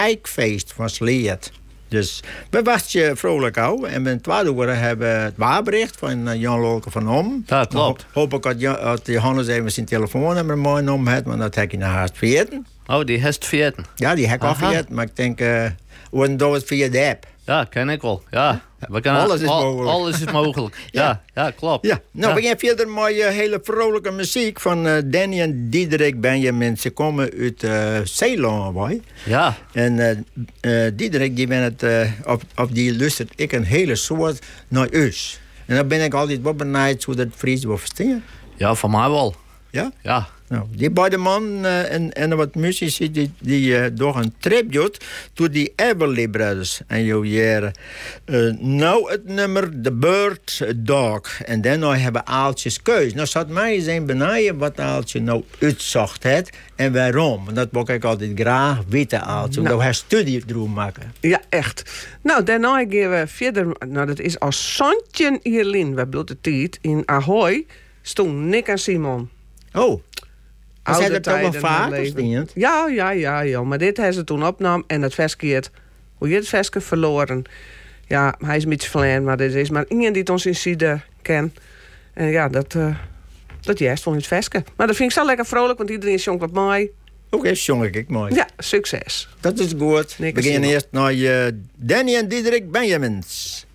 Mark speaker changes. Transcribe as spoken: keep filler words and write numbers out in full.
Speaker 1: Eikfeest van Sleert. Dus we wachten vrolijk uit. En met twee uur hebben we het waarbericht van uh, Jan Lolke van Om.
Speaker 2: Dat klopt.
Speaker 1: Ho- hoop ik dat, Jan, dat Johannes even zijn telefoonnummer mooi om heeft, want dat heb je naar haast veertien.
Speaker 2: Oh, die heeft veertien.
Speaker 1: Ja, die heb ik al
Speaker 2: Aha.
Speaker 1: veertien, maar ik denk, uh, we doen het via de app.
Speaker 2: Ja, ken ik wel. Ja. We kunnen,
Speaker 1: Alles is
Speaker 2: al-
Speaker 1: mogelijk.
Speaker 2: Alles is mogelijk. ja. ja, ja, klopt.
Speaker 1: Ja, nou,
Speaker 2: Ja.
Speaker 1: we gaan verder met uh, hele vrolijke muziek van uh, Danny en Diederik Benjamin. Ze komen uit uh, Zeeland, boy.
Speaker 2: Ja.
Speaker 1: En uh, uh, Diederik, die ben het, uh, op, op die luistert ik een hele soort naar us. En dan ben ik altijd wat benieuwd hoe dat Fries wil verstaan.
Speaker 2: Ja, van mij wel.
Speaker 1: Ja?
Speaker 2: Ja.
Speaker 1: Nou, die beide mannen uh, en, en wat muzici die, die uh, door een tribute to die Everly Brothers en jouw jaren. Uh, nou het nummer The Bird Dog. En daarna hebben Aaltjes keus. Nou zat mij eens een benaaien wat Aaltje nou uitzocht het en waarom. En dat wil ik altijd graag weten, Aaltje.
Speaker 3: Nou.
Speaker 1: Omdat hij studie erover maken.
Speaker 3: Ja, echt. Nou, daarna gaan we verder. Nou, dat is als Santje hierlin. We bloed de tijd. In Ahoy stonden Nick en Simon.
Speaker 1: Oh. Was hij
Speaker 3: Oude
Speaker 1: dat toch wel
Speaker 3: tijden in het
Speaker 1: vaak, of
Speaker 3: leven.
Speaker 1: niet?
Speaker 3: Ja, ja, ja, ja. Maar dit hebben ze toen opnam en dat verskeert. Hoe je het verskeert verloren. Ja, hij is een beetje verleerd, maar er is maar iemand die het ons in Siede kent. En ja, dat, uh, dat juist vond het versken. Maar dat vind ik zo lekker vrolijk, want iedereen zong wat mooi.
Speaker 1: Oké, okay, zong ik mooi.
Speaker 3: Ja, succes.
Speaker 1: Dat is goed.
Speaker 3: Nick
Speaker 1: We
Speaker 3: en
Speaker 1: gaan
Speaker 3: Simon.
Speaker 1: eerst naar uh, Danny en Diederik Benjamins.